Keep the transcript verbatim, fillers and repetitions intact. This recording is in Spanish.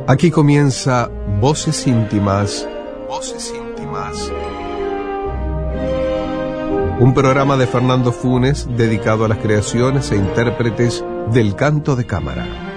Aquí comienza Voces Íntimas, Voces Íntimas. Un programa de Fernando Funes dedicado a las creaciones e intérpretes del canto de cámara.